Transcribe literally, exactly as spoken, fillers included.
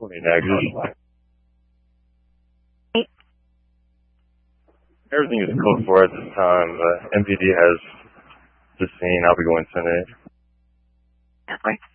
Wait, next. Everything is code for at this time. Uh, M P D has the scene. I'll be going Sunday. Definitely.